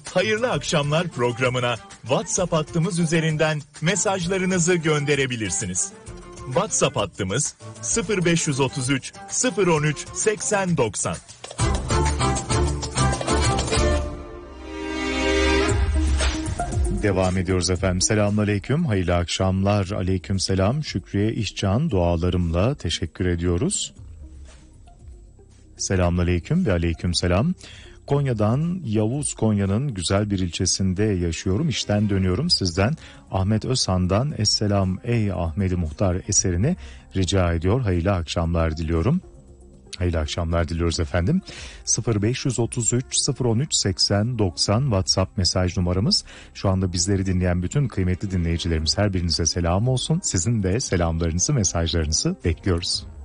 Hayırlı akşamlar programına WhatsApp hattımız üzerinden mesajlarınızı gönderebilirsiniz. WhatsApp hattımız 0533 013 8090. Devam ediyoruz efendim. Selamünaleyküm. Hayırlı akşamlar. Aleykümselam. Şükriye İşcan dualarımla teşekkür ediyoruz. Selamünaleyküm ve aleykümselam. Konya'dan Yavuz, Konya'nın güzel bir ilçesinde yaşıyorum. İşten dönüyorum. Sizden Ahmet Özhan'dan Esselam Ey Ahmedi Muhtar eserini rica ediyor. Hayırlı akşamlar diliyorum. Hayırlı akşamlar diliyoruz efendim. 0533 013 80 90 WhatsApp mesaj numaramız. Şu anda bizleri dinleyen bütün kıymetli dinleyicilerimiz, her birinize selam olsun. Sizin de selamlarınızı, mesajlarınızı bekliyoruz.